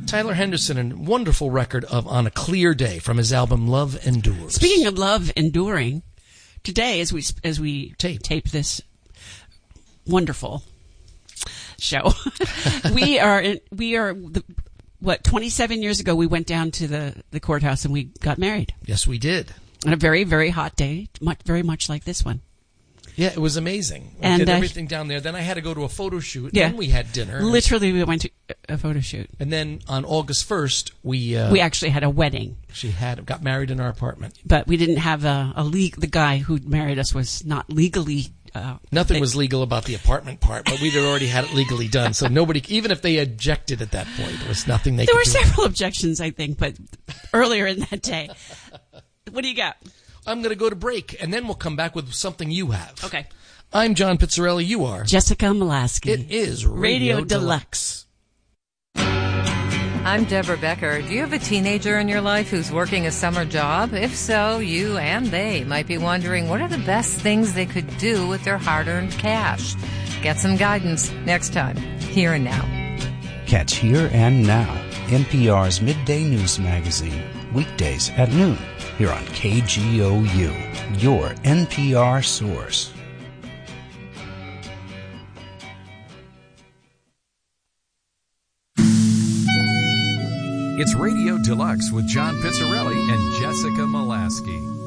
Tyler Henderson, a wonderful record of On a Clear Day from his album Love Endures. Speaking of love enduring, today as we tape this wonderful show, we are 27 years ago we went down to the courthouse and we got married. Yes, we did. On a very, very hot day, very much like this one. Yeah, it was amazing. We did everything down there. Then I had to go to a photo shoot. Yeah. Then we had dinner. Literally, we went to a photo shoot. And then on August 1st, we actually had a wedding. She got married in our apartment. But we didn't have the guy who married us was not legally. Nothing was legal about the apartment part, but we'd already had it legally done. So nobody, even if they objected at that point, there was nothing they could do. There were several objections, I think, but earlier in that day. What do you got? I'm going to go to break, and then we'll come back with something you have. Okay. I'm John Pizzarelli. You are Jessica Molaski. It is Radio Deluxe. I'm Deborah Becker. Do you have a teenager in your life who's working a summer job? If so, you and they might be wondering what are the best things they could do with their hard-earned cash. Get some guidance next time, Here and Now. Catch Here and Now, NPR's midday news magazine, weekdays at noon, here on KGOU, your NPR source. It's Radio Deluxe with John Pizzarelli and Jessica Molaski.